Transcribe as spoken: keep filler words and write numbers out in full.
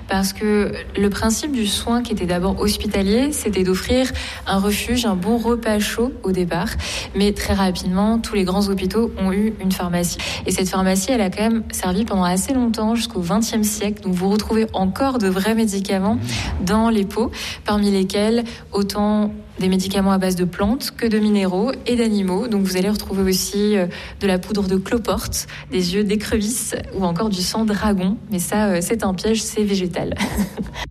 parce que le principe du soin qui était d'abord hospitalier, c'était d'offrir un refuge, un bon repas chaud au départ. Mais très rapidement, tous les grands hôpitaux ont eu une pharmacie. Et cette pharmacie, elle a quand même servi pendant assez longtemps, jusqu'au vingtième siècle. Donc vous retrouvez encore de vrais médicaments dans les pots, parmi lesquels autant des médicaments à base de plantes que de minéraux et d'animaux. Donc vous allez retrouver aussi de la poudre de cloporte, des yeux d'écrevisse ou encore du sang dragon. Mais ça, c'est un piège, c'est végétal.